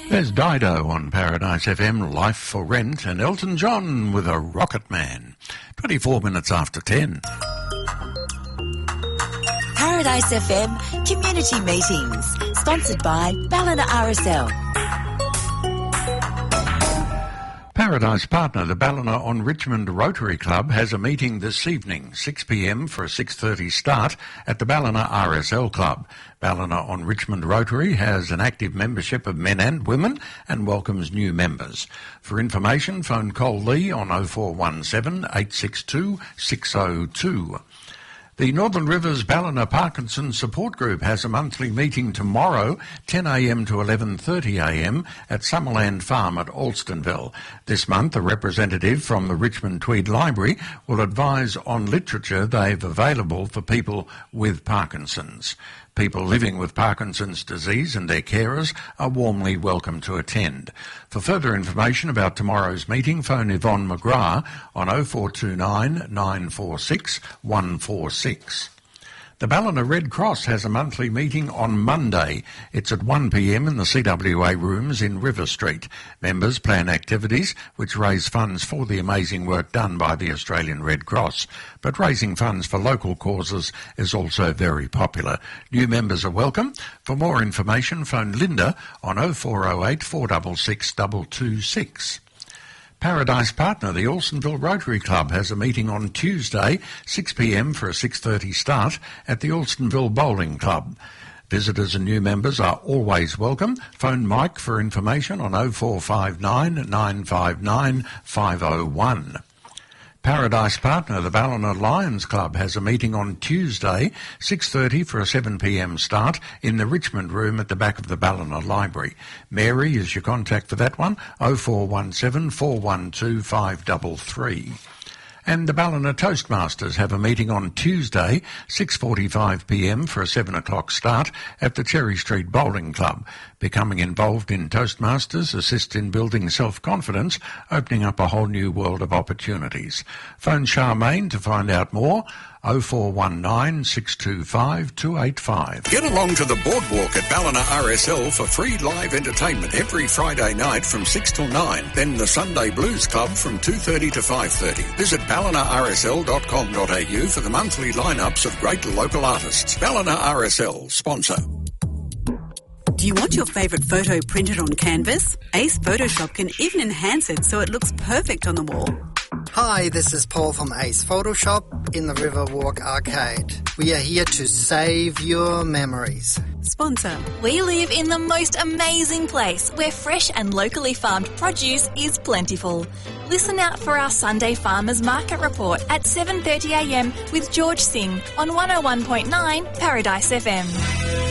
There's Dido on Paradise FM, Life for Rent, and Elton John with a Rocket Man. 24 minutes after 10. Paradise FM Community Meetings, sponsored by Ballina RSL. Paradise partner, the Ballina on Richmond Rotary Club, has a meeting this evening, 6 p.m. for a 6:30 start at the Ballina RSL Club. Ballina on Richmond Rotary has an active membership of men and women and welcomes new members. For information, phone Cole Lee on 0417 862 602. The Northern Rivers Ballina Parkinson Support Group has a monthly meeting tomorrow, 10 a.m. to 11:30 a.m. at Summerland Farm at Alstonville. This month, a representative from the Richmond Tweed Library will advise on literature they've available for people with Parkinson's. People living with Parkinson's disease and their carers are warmly welcome to attend. For further information about tomorrow's meeting, phone Yvonne McGrath on 0429 946 146. The Ballina Red Cross has a monthly meeting on Monday. It's at 1 p.m. in the CWA rooms in River Street. Members plan activities which raise funds for the amazing work done by the Australian Red Cross. But raising funds for local causes is also very popular. New members are welcome. For more information, phone Linda on 0408 466 226. Paradise partner, the Alstonville Rotary Club, has a meeting on Tuesday, 6 p.m. for a 6:30 start at the Alstonville Bowling Club. Visitors and new members are always welcome. Phone Mike for information on 0459 959 501. Paradise partner, the Ballina Lions Club, has a meeting on Tuesday, 6:30 for a 7 p.m. start in the Richmond room at the back of the Ballina Library. Mary is your contact for that one, 0417 412 533. And the Ballina Toastmasters have a meeting on Tuesday, 6:45 p.m. for a 7 o'clock start at the Cherry Street Bowling Club. Becoming involved in Toastmasters assists in building self-confidence, opening up a whole new world of opportunities. Phone Charmaine to find out more, 0419 625 285. Get along to the boardwalk at Ballina RSL for free live entertainment every Friday night from 6 till 9. Then the Sunday Blues Club from 2:30 to 5:30. Visit ballinarsl.com.au for the monthly lineups of great local artists. Ballina RSL, sponsor. Do you want your favourite photo printed on canvas? Ace Photoshop can even enhance it so it looks perfect on the wall. Hi, this is Paul from Ace Photoshop in the Riverwalk Arcade. We are here to save your memories. Sponsor. We live in the most amazing place where fresh and locally farmed produce is plentiful. Listen out for our Sunday Farmers Market Report at 7:30 a.m. with George Singh on 101.9 Paradise FM.